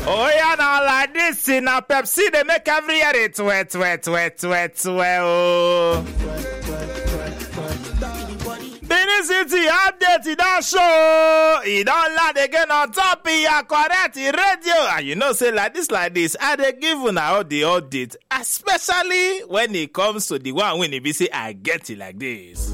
Oh yeah, now like this, now Pepsi they make every year it wet. Oh. Benin City update, it don't show. It don't land again on top of your correct radio. And you know, say like this, I dey give you now the audit, especially when it comes to the one when it be say I get it like this.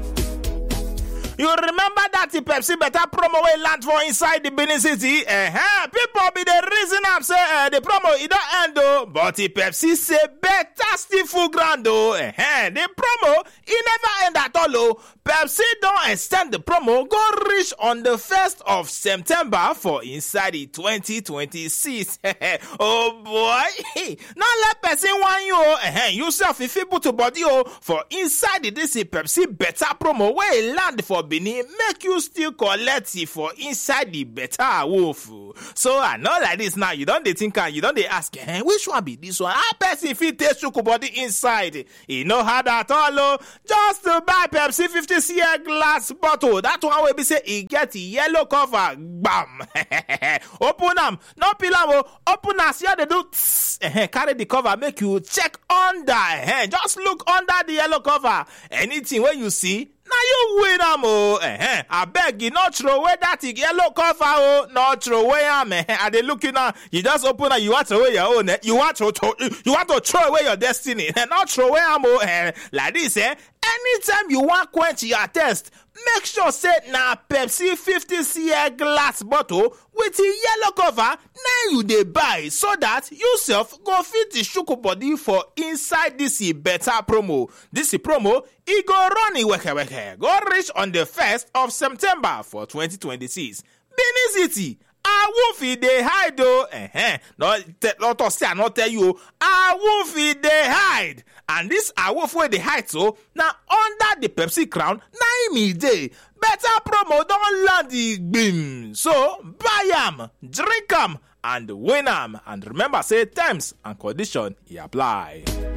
You remember that the Pepsi better promo way land for inside the Benin City? People be the reason I'm say the promo it don't end though, but the Pepsi say better still full ground though. The promo it never end at all though. Pepsi don't extend the promo go reach on the 1st of September for inside the 2026. Oh boy, now let Pepsi want you yourself if you put a body for inside this Pepsi better promo way land for Benin, make you still collect it for inside the better wolf. So I know like this now, you don't think you don't ask, which one be this one? I person if it takes your body inside. You know how that all just to buy Pepsi 50cl glass bottle. That one will be say it get yellow cover. Bam. Open them, no pillow. Open as you they do. Carry the cover, make you check under. Just look under the yellow cover. Anything where you see. Now you win am I beg you not throw away that yellow cover not throw away am Are they looking now? You just open and you want to throw away your own you want to throw away your destiny not throw away am like this anytime you want quench your thirst, make sure say na Pepsi 50cl glass bottle with the yellow cover now you dey buy so that you self go fit the sugar body for inside this better promo. This promo it go run weke go reach on the 1st of September for 2026. Benin City. Awoof dey hide though. Not to say I not tell you. Awoof dey hide. And this awoof where they hide so now under the Pepsi crown, na him dey. Better promo don't land the beam. So buy am, drink am, and win am. And remember say terms and condition he apply.